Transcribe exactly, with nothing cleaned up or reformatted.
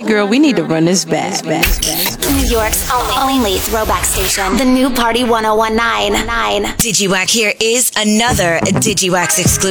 Girl, we need to run this back. New York's only, only throwback station. The new Party one oh one nine. DigiWack here is another DigiWax exclusive.